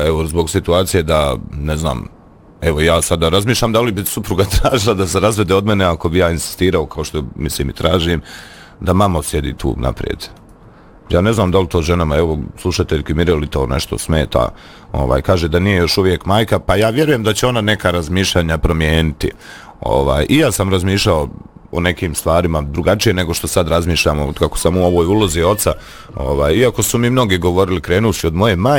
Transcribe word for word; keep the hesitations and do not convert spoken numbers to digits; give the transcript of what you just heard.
evo, zbog situacije da, ne znam, evo ja sada razmišljam da li bi supruga tražila da se razvede od mene ako bi ja insistirao, kao što mislim i tražim, da mama sjedi tu naprijed. Ja ne znam da li to ženama, evo, slušateljki Mireli to nešto smeta, ovaj, kaže da nije još uvijek majka, pa ja vjerujem da će ona neka razmišljanja promijeniti. Ovaj, i ja sam razmišljao o nekim stvarima drugačije nego što sad razmišljamo kako sam u ovoj ulozi oca, ovaj, iako su mi mnogi govorili krenuši od moje majke,